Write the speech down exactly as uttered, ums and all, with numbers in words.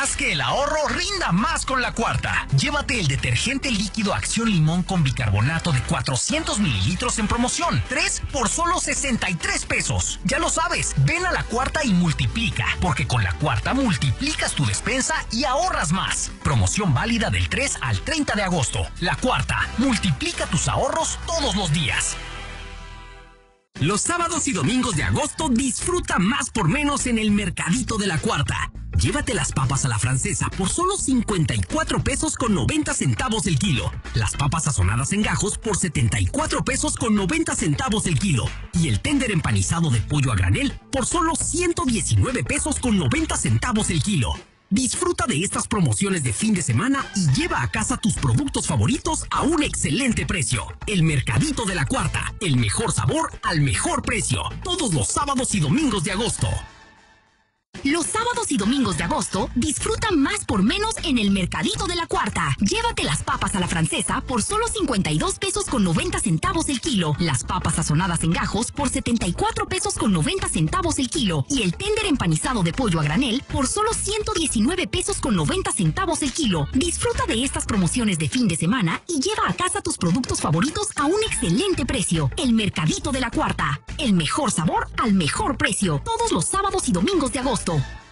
Haz que el ahorro rinda más con la Cuarta. Llévate el detergente líquido Acción Limón con bicarbonato de cuatrocientos mililitros en promoción. tres por solo sesenta y tres pesos. Ya lo sabes, ven a la Cuarta y multiplica. Porque con la Cuarta multiplicas tu despensa y ahorras más. Promoción válida del tres al treinta de agosto. La Cuarta, multiplica tus ahorros todos los días. Los sábados y domingos de agosto disfruta más por menos en el Mercadito de la Cuarta. Llévate las papas a la francesa por solo cincuenta y cuatro pesos con noventa centavos el kilo. Las papas sazonadas en gajos por setenta y cuatro pesos con noventa centavos el kilo. Y el tender empanizado de pollo a granel por solo ciento diecinueve pesos con noventa centavos el kilo. Disfruta de estas promociones de fin de semana y lleva a casa tus productos favoritos a un excelente precio. El Mercadito de la Cuarta, el mejor sabor al mejor precio. Todos los sábados y domingos de agosto. Los sábados y domingos de agosto, disfruta más por menos en el Mercadito de la Cuarta. Llévate las papas a la francesa por solo cincuenta y dos pesos con noventa centavos el kilo. Las papas sazonadas en gajos por setenta y cuatro pesos con noventa centavos el kilo. Y el tender empanizado de pollo a granel por solo ciento diecinueve pesos con noventa centavos el kilo. Disfruta de estas promociones de fin de semana y lleva a casa tus productos favoritos a un excelente precio. El Mercadito de la Cuarta. El mejor sabor al mejor precio. Todos los sábados y domingos de agosto.